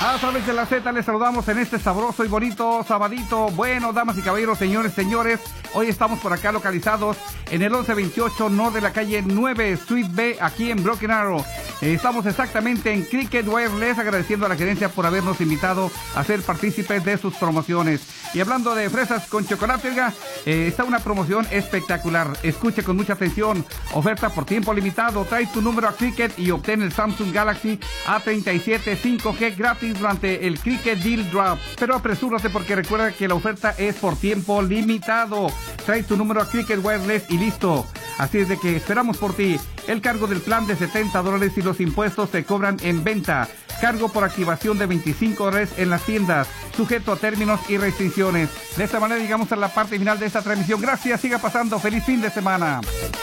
A través de la Z les saludamos en este sabroso y bonito sabadito. Bueno, damas y caballeros, señores, hoy estamos por acá localizados en el 1128 Norte de la calle 9, Suite B, aquí en Broken Arrow. Estamos exactamente en Cricket Wireless, agradeciendo a la gerencia por habernos invitado a ser partícipes de sus promociones. Y hablando de fresas con chocolate, oiga, está una promoción espectacular. Escuche con mucha atención. Oferta por tiempo limitado. Trae tu número a Cricket y obtén el Samsung Galaxy A37 5G gratis durante el Cricket Deal Drop. Pero apresúrate porque recuerda que la oferta es por tiempo limitado. Trae tu número a Cricket Wireless y listo. Así es de que esperamos por ti. El cargo del plan de $70 y los impuestos se cobran en venta. Cargo por activación de $25 en las tiendas, sujeto a términos y restricciones. De esta manera llegamos a la parte final de esta transmisión. Gracias, siga pasando. Feliz fin de semana.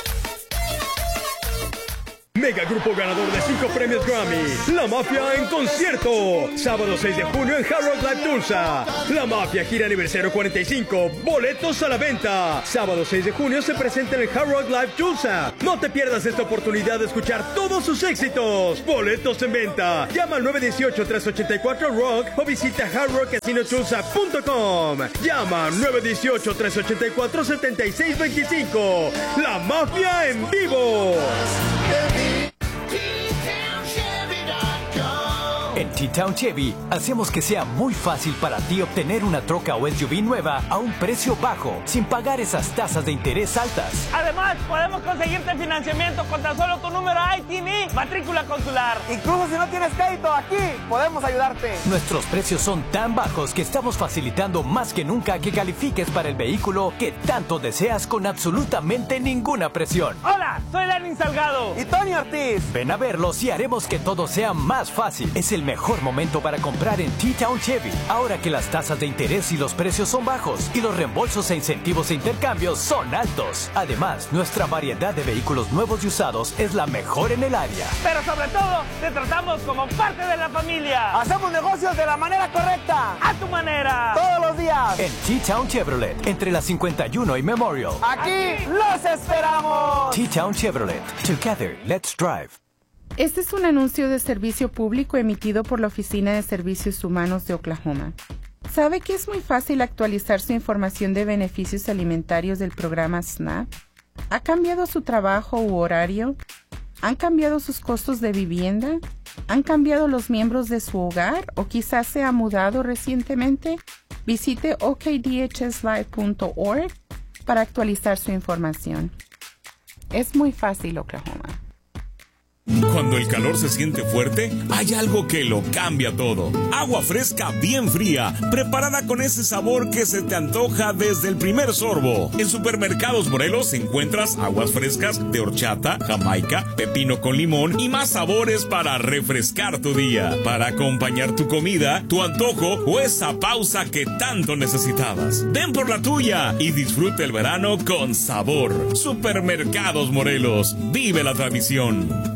Mega grupo ganador de 5 premios Grammy. La Mafia en concierto. Sábado 6 de junio en Hard Rock Live Tulsa. La Mafia gira aniversario 45. Boletos a la venta. Sábado 6 de junio se presenta en el Hard Rock Live Tulsa. No te pierdas esta oportunidad de escuchar todos sus éxitos. Boletos en venta. Llama al 918-384-ROCK o visita hardrockcasinotulsa.com. Llama 918-384-7625. La Mafia en vivo. En T-Town Chevy, hacemos que sea muy fácil para ti obtener una troca o SUV nueva a un precio bajo, sin pagar esas tasas de interés altas. Además, podemos conseguirte financiamiento con tan solo tu número ITIN, matrícula consular. Incluso si no tienes crédito, aquí podemos ayudarte. Nuestros precios son tan bajos que estamos facilitando más que nunca que califiques para el vehículo que tanto deseas con absolutamente ninguna presión. Hola, soy Lenin Salgado. Y Tony Ortiz. Ven a verlos y haremos que todo sea más fácil. Es el mejor momento para comprar en T-Town Chevy, ahora que las tasas de interés y los precios son bajos y los reembolsos e incentivos e intercambios son altos. Además, nuestra variedad de vehículos nuevos y usados es la mejor en el área. Pero sobre todo, te tratamos como parte de la familia. Hacemos negocios de la manera correcta. A tu manera. Todos los días. En T-Town Chevrolet, entre la 51 y Memorial. Aquí los esperamos. T-Town Chevrolet. Together, let's drive. Este es un anuncio de servicio público emitido por la Oficina de Servicios Humanos de Oklahoma. ¿Sabe que es muy fácil actualizar su información de beneficios alimentarios del programa SNAP? ¿Ha cambiado su trabajo u horario? ¿Han cambiado sus costos de vivienda? ¿Han cambiado los miembros de su hogar o quizás se ha mudado recientemente? Visite okdhslive.org para actualizar su información. Es muy fácil, Oklahoma. Cuando el calor se siente fuerte, hay algo que lo cambia todo. Agua fresca bien fría, preparada con ese sabor que se te antoja desde el primer sorbo. En Supermercados Morelos encuentras aguas frescas de horchata, jamaica, pepino con limón y más sabores para refrescar tu día, para acompañar tu comida, tu antojo o esa pausa que tanto necesitabas. Ven por la tuya y disfruta el verano con sabor. Supermercados Morelos, vive la tradición.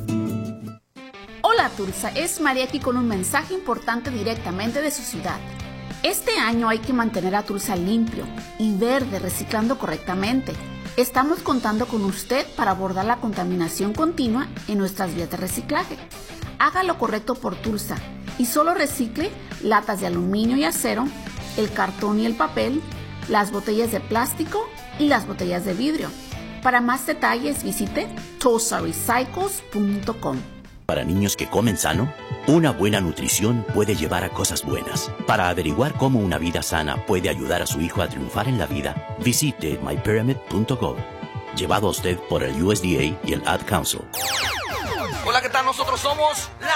Hola Tulsa, es María aquí con un mensaje importante directamente de su ciudad. Este año hay que mantener a Tulsa limpio y verde, reciclando correctamente. Estamos contando con usted para abordar la contaminación continua en nuestras vías de reciclaje. Haga lo correcto por Tulsa y solo recicle latas de aluminio y acero, el cartón y el papel, las botellas de plástico y las botellas de vidrio. Para más detalles visite tulsarecycles.com. Para niños que comen sano, una buena nutrición puede llevar a cosas buenas. Para averiguar cómo una vida sana puede ayudar a su hijo a triunfar en la vida, visite mypyramid.gov. Llevado a usted por el USDA y el Ad Council. Hola, ¿qué tal? Nosotros somos